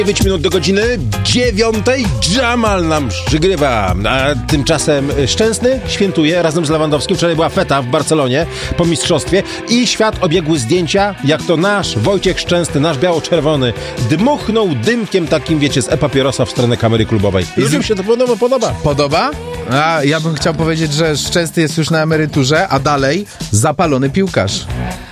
9 minut do godziny 9. Jamal nam przygrywa. A tymczasem Szczęsny świętuje razem z Lewandowskim. Wczoraj była feta w Barcelonie po mistrzostwie i świat obiegły zdjęcia, jak to nasz Wojciech Szczęsny, nasz biało-czerwony, dmuchnął dymkiem takim, wiecie, z e-papierosa w stronę kamery klubowej. Ludziom się to podoba. Podoba? A ja bym chciał powiedzieć, że Szczęsny jest już na emeryturze, a dalej zapalony piłkarz.